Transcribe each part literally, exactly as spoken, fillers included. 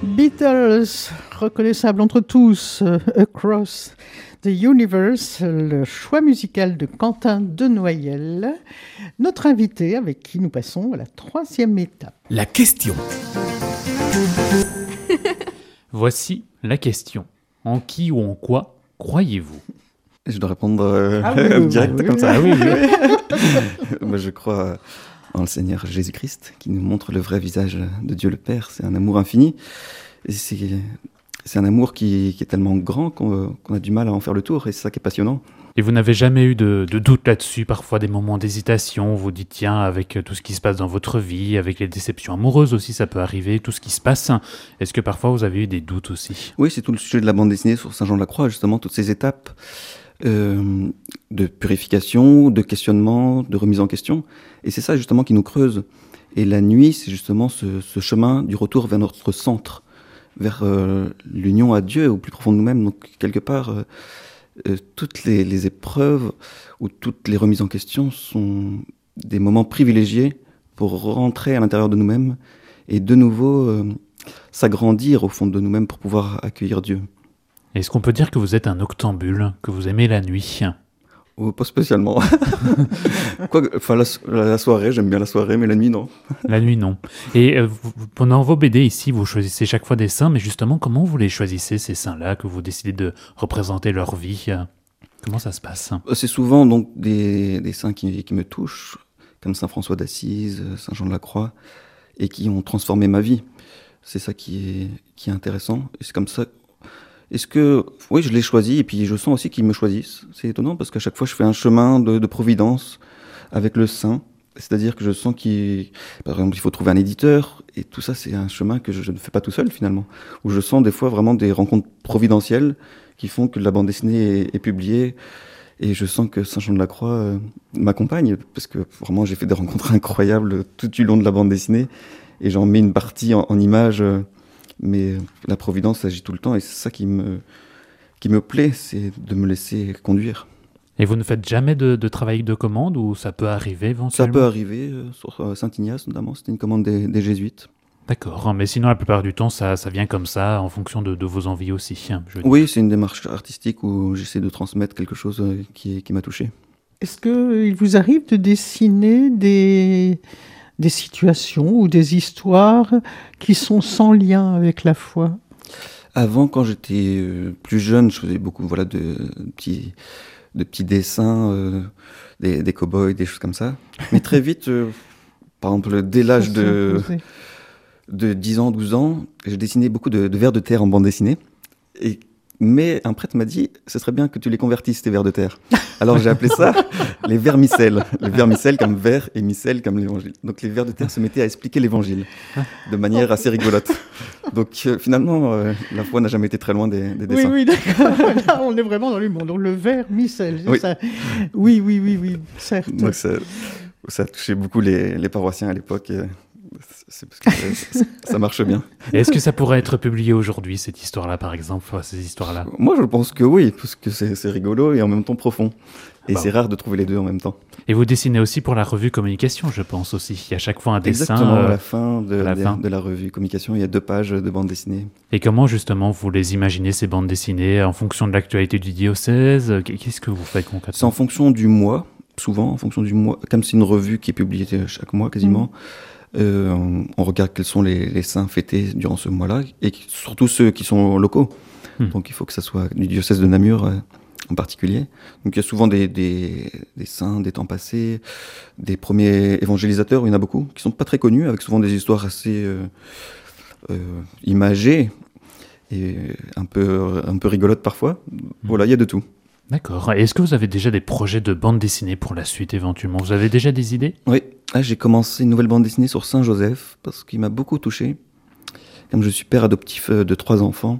Beatles, reconnaissable entre tous, euh, Across the Universe, le choix musical de Quentin Denoyel, notre invité avec qui nous passons à la troisième étape. La question. Voici la question. En qui ou en quoi croyez-vous ? Je dois répondre euh, Ah oui, oui, direct oui, comme oui. ça. Ah oui, oui. Moi, je crois en le Seigneur Jésus-Christ qui nous montre le vrai visage de Dieu le Père. C'est un amour infini. Et c'est, c'est un amour qui, qui est tellement grand qu'on, qu'on a du mal à en faire le tour. Et c'est ça qui est passionnant. Et vous n'avez jamais eu de, de doute là-dessus, parfois des moments d'hésitation, vous dites tiens, avec tout ce qui se passe dans votre vie, avec les déceptions amoureuses aussi, ça peut arriver, tout ce qui se passe. Est-ce que parfois vous avez eu des doutes aussi ? Oui, c'est tout le sujet de la bande dessinée sur Saint-Jean-de-la-Croix, justement, toutes ces étapes euh, de purification, de questionnement, de remise en question. Et c'est ça justement qui nous creuse. Et la nuit, c'est justement ce, ce chemin du retour vers notre centre, vers euh, l'union à Dieu, au plus profond de nous-mêmes. Donc quelque part... Euh, Euh, toutes les, les épreuves ou toutes les remises en question sont des moments privilégiés pour rentrer à l'intérieur de nous-mêmes et de nouveau euh, s'agrandir au fond de nous-mêmes pour pouvoir accueillir Dieu. Est-ce qu'on peut dire que vous êtes un octambule, que vous aimez la nuit ? Oh, pas spécialement. Quoi, enfin, la, la soirée, j'aime bien la soirée, mais la nuit, non. La nuit, non. Et euh, vous, pendant vos B D ici, vous choisissez chaque fois des saints, mais justement, comment vous les choisissez, ces saints-là, que vous décidez de représenter leur vie ? Comment ça se passe ? C'est souvent donc des, des saints qui, qui me touchent, comme Saint François d'Assise, Saint Jean de la Croix, et qui ont transformé ma vie. C'est ça qui est, qui est intéressant. Et c'est comme ça... Est-ce que, oui, je les choisis et puis je sens aussi qu'ils me choisissent. C'est étonnant parce qu'à chaque fois, je fais un chemin de, de providence avec le saint. C'est-à-dire que je sens qu'il, par exemple, il faut trouver un éditeur et tout ça, c'est un chemin que je, je ne fais pas tout seul finalement. Où je sens des fois vraiment des rencontres providentielles qui font que la bande dessinée est, est publiée et je sens que Saint Jean de la Croix euh, m'accompagne parce que vraiment, j'ai fait des rencontres incroyables tout du long de la bande dessinée et j'en mets une partie en, en images. Euh, Mais la providence agit tout le temps et c'est ça qui me, qui me plaît, c'est de me laisser conduire. Et vous ne faites jamais de, de travail de commande ou ça peut arriver éventuellement ? Ça peut arriver, euh, sur euh, Saint-Ignace notamment, c'était une commande des, des jésuites. D'accord, mais sinon la plupart du temps ça, ça vient comme ça en fonction de, de vos envies aussi. Je veux dire. Oui, c'est une démarche artistique où j'essaie de transmettre quelque chose euh, qui, qui m'a touché. Est-ce qu'il vous arrive de dessiner des... des situations ou des histoires qui sont sans lien avec la foi ? Avant, quand j'étais euh, plus jeune, je faisais beaucoup voilà, de, de, petits, de petits dessins, euh, des, des cow-boys, des choses comme ça. Mais très vite, euh, par exemple, dès l'âge de, de dix ans, douze ans, j'ai dessiné beaucoup de, de vers de terre en bande dessinée. Et Mais un prêtre m'a dit, ce serait bien que tu les convertisses, tes vers de terre. Alors j'ai appelé ça les vermicelles. Les vermicelles comme vers et micelles comme l'évangile. Donc les vers de terre se mettaient à expliquer l'évangile de manière assez rigolote. Donc euh, finalement, euh, la foi n'a jamais été très loin des, des dessins. Oui, oui, d'accord. Là, on est vraiment dans l'humour. Donc le vermicelle. Oui. Ça... oui, oui, oui, oui, certes. Donc ça, ça a touché beaucoup les, les paroissiens à l'époque. Et... C'est parce que ça, ça marche bien. Et est-ce que ça pourrait être publié aujourd'hui, cette histoire-là, par exemple, ces histoires-là ? Moi, je pense que oui, parce que c'est, c'est rigolo et en même temps profond. Et bah, c'est rare de trouver les deux en même temps. Et vous dessinez aussi pour la revue Communication, je pense aussi. Il y a chaque fois un dessin. Exactement, euh, à la fin de la, de, fin. de la revue Communication, il y a deux pages de bande dessinée. Et comment, justement, vous les imaginez, ces bandes dessinées, en fonction de l'actualité du diocèse ? Qu'est-ce que vous faites concrètement ? C'est en fonction du mois, souvent, en fonction du mois. Comme c'est une revue qui est publiée chaque mois, quasiment. Mmh. Euh, on, on regarde quels sont les, les saints fêtés durant ce mois-là, et surtout ceux qui sont locaux. Hmm. Donc il faut que ça soit du diocèse de Namur euh, en particulier. Donc il y a souvent des, des, des saints des temps passés, des premiers évangélisateurs, il y en a beaucoup, qui ne sont pas très connus, avec souvent des histoires assez euh, euh, imagées, et un peu, un peu rigolotes parfois. Hmm. Voilà, il y a de tout. D'accord. Et est-ce que vous avez déjà des projets de bande dessinée pour la suite éventuellement ? Vous avez déjà des idées ? Oui, là, j'ai commencé une nouvelle bande dessinée sur Saint Joseph parce qu'il m'a beaucoup touché. Comme je suis père adoptif de trois enfants,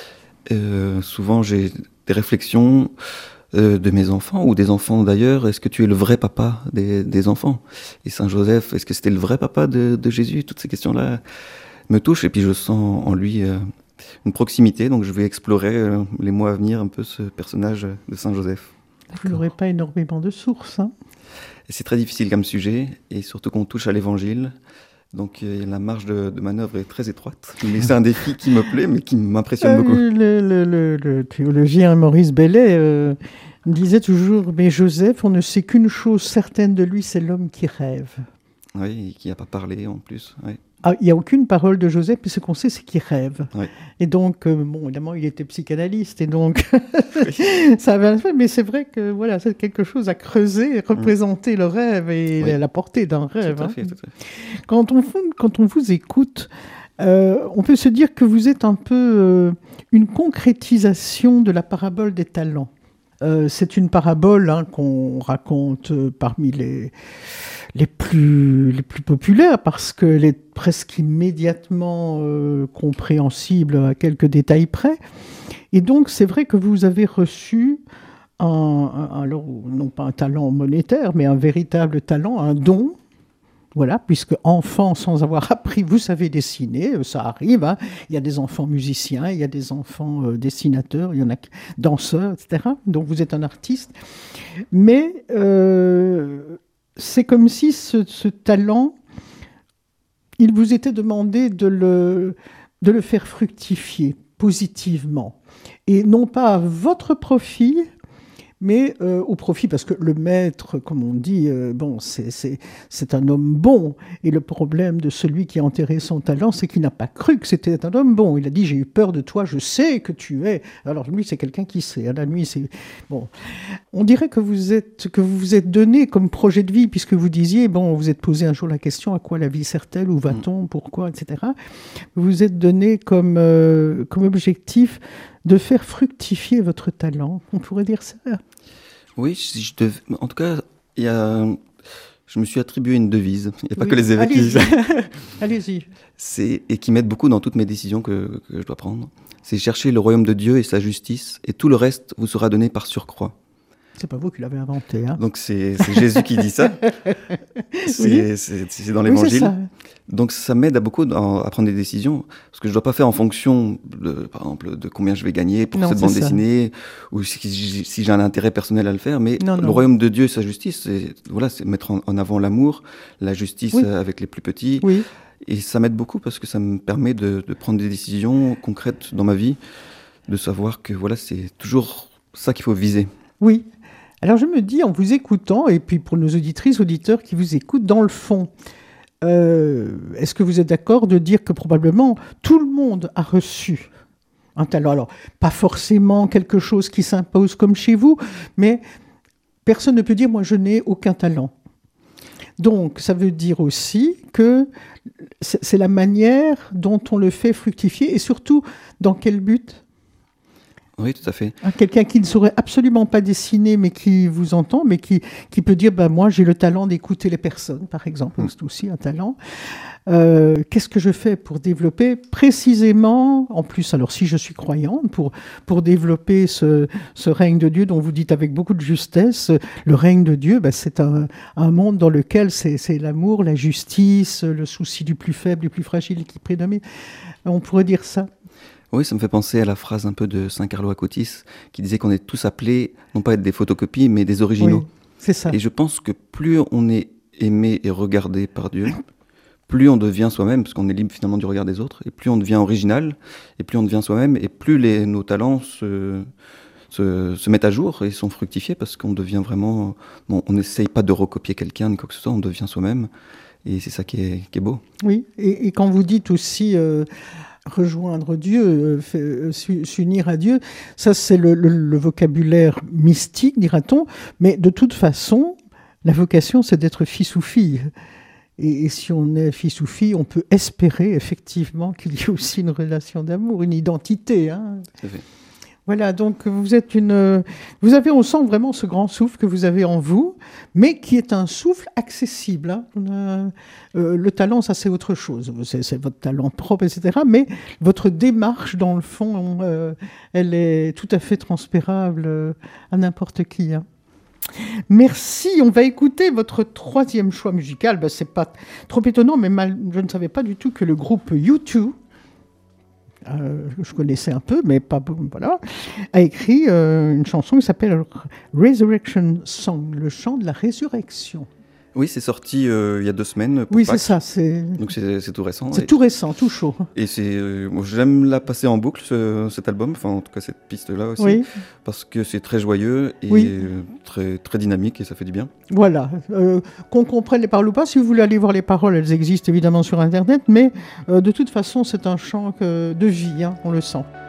euh, souvent j'ai des réflexions euh, de mes enfants ou des enfants d'ailleurs. Est-ce que tu es le vrai papa des, des enfants ? Et Saint Joseph, est-ce que c'était le vrai papa de, de Jésus ? Toutes ces questions-là me touchent et puis je sens en lui... Euh, une proximité, donc je vais explorer euh, les mois à venir un peu ce personnage de Saint Joseph. Vous n'aurez pas énormément de sources, hein ? Et c'est très difficile comme sujet, et surtout qu'on touche à l'évangile, Donc euh, la marge de, de manœuvre est très étroite. Mais c'est un défi qui me plaît, mais qui m'impressionne beaucoup. Euh, le, le, le, le théologien Maurice Bellet euh, disait toujours « Mais Joseph, on ne sait qu'une chose certaine de lui, c'est l'homme qui rêve. » Oui, et qui n'a pas parlé en plus. Oui. Ah, il n'y a aucune parole de Joseph, mais ce qu'on sait, c'est qu'il rêve. Oui. Et donc, euh, bon, évidemment, il était psychanalyste, et donc, ça avait un fait, mais c'est vrai que voilà, c'est quelque chose à creuser, représenter mmh. le rêve et oui. la portée d'un rêve. Tout à hein. fait, tout à fait. Quand on, quand on vous écoute, euh, on peut se dire que vous êtes un peu euh, une concrétisation de la parabole des talents. Euh, c'est une parabole hein, qu'on raconte euh, parmi les, les, plus, les plus populaires parce qu'elle est presque immédiatement euh, compréhensible à quelques détails près. Et donc, c'est vrai que vous avez reçu, un, un, alors, non pas un talent monétaire, mais un véritable talent, un don. Voilà, puisque enfant, sans avoir appris, vous savez dessiner, ça arrive. Hein. Il y a des enfants musiciens, il y a des enfants euh, dessinateurs, il y en a danseurs, et cetera. Donc vous êtes un artiste. Mais euh, c'est comme si ce, ce talent, il vous était demandé de le, de le faire fructifier positivement. Et non pas à votre profit, mais euh, au profit, parce que le maître, comme on dit, euh, bon, c'est, c'est, c'est un homme bon. Et le problème de celui qui a enterré son talent, c'est qu'il n'a pas cru que c'était un homme bon. Il a dit, j'ai eu peur de toi, je sais que tu es. Alors lui, c'est quelqu'un qui sait. À la nuit, c'est... Bon. On dirait que vous êtes, que vous vous êtes donné comme projet de vie, puisque vous disiez, bon, vous êtes posé un jour la question, à quoi la vie sert-elle, où va-t-on, pourquoi, et cetera. Vous vous êtes donné comme, euh, comme objectif de faire fructifier votre talent. On pourrait dire ça. Oui, si je dev... en tout cas, il y a... je me suis attribué une devise. Il n'y a pas oui. que les évêques Allez-y. qui disent ça. Allez-y. C'est... Et qui m'aide beaucoup dans toutes mes décisions que, que je dois prendre. C'est chercher le royaume de Dieu et sa justice, et tout le reste vous sera donné par surcroît. C'est pas vous qui l'avez inventé. Hein. Donc c'est, c'est Jésus qui dit ça. C'est, oui. c'est, c'est dans l'évangile. Oui, c'est ça. Donc ça m'aide à beaucoup à prendre des décisions, parce que je ne dois pas faire en fonction, de, par exemple, de combien je vais gagner pour non, cette bande ça. dessinée, ou si, si j'ai un intérêt personnel à le faire, mais non, le non. royaume de Dieu et sa justice, c'est, voilà, c'est mettre en, en avant l'amour, la justice oui. avec les plus petits. Oui. Et ça m'aide beaucoup parce que ça me permet de, de prendre des décisions concrètes dans ma vie, de savoir que voilà, c'est toujours ça qu'il faut viser. Oui. Alors je me dis, en vous écoutant, et puis pour nos auditrices, auditeurs qui vous écoutent, dans le fond, euh, est-ce que vous êtes d'accord de dire que probablement tout le monde a reçu un talent ? Alors, pas forcément quelque chose qui s'impose comme chez vous, mais personne ne peut dire « moi je n'ai aucun talent ». Donc, ça veut dire aussi que c'est la manière dont on le fait fructifier, et surtout, dans quel but ? Oui, tout à fait. Quelqu'un qui ne saurait absolument pas dessiner, mais qui vous entend, mais qui, qui peut dire bah, « moi, j'ai le talent d'écouter les personnes », par exemple, mmh. c'est aussi un talent. Euh, qu'est-ce que je fais pour développer précisément, en plus, alors si je suis croyante, pour, pour développer ce, ce règne de Dieu dont vous dites avec beaucoup de justesse, le règne de Dieu, bah, c'est un, un monde dans lequel c'est, c'est l'amour, la justice, le souci du plus faible, du plus fragile qui prédomine. On pourrait dire ça. Oui, ça me fait penser à la phrase un peu de Saint Carlo Acutis qui disait qu'on est tous appelés, non pas à être des photocopies, mais des originaux. Oui, c'est ça. Et je pense que plus on est aimé et regardé par Dieu, plus on devient soi-même, parce qu'on est libre finalement du regard des autres, et plus on devient original, et plus on devient soi-même, et plus les, nos talents se, se, se mettent à jour et sont fructifiés, parce qu'on devient vraiment... Bon, on n'essaye pas de recopier quelqu'un, ni quoi que ce soit, on devient soi-même, et c'est ça qui est, qui est beau. Oui, et, et quand vous dites aussi... Euh... rejoindre Dieu, euh, s'unir à Dieu, ça c'est le, le, le vocabulaire mystique, dira-t-on, mais de toute façon, la vocation c'est d'être fils ou fille. Et, et si on est fils ou fille, on peut espérer effectivement qu'il y ait aussi une relation d'amour, une identité. Hein. C'est fait. Voilà, donc vous êtes une, vous avez, on sent vraiment ce grand souffle que vous avez en vous, mais qui est un souffle accessible. Hein. On a, euh, le talent, ça c'est autre chose, c'est, c'est votre talent propre, et cetera. Mais votre démarche, dans le fond, euh, elle est tout à fait transpirable euh, à n'importe qui. Hein. Merci, on va écouter votre troisième choix musical. Ben, c'est pas trop étonnant, mais mal, je ne savais pas du tout que le groupe U deux, Euh, je connaissais un peu, mais pas voilà, a écrit euh, une chanson qui s'appelle Resurrection Song, le chant de la résurrection. Oui, c'est sorti euh, il y a deux semaines. Pour Oui, Pâques. c'est ça. C'est... Donc c'est, c'est tout récent. C'est et, tout récent, tout chaud. Et c'est, euh, moi, j'aime la passer en boucle, ce, cet album, enfin en tout cas cette piste-là aussi, Oui. parce que c'est très joyeux et Oui. euh, très, très dynamique et ça fait du bien. Voilà. Euh, qu'on comprenne les paroles ou pas, si vous voulez aller voir les paroles, elles existent évidemment sur Internet, mais euh, de toute façon, c'est un chant que- de vie, hein, on le sent.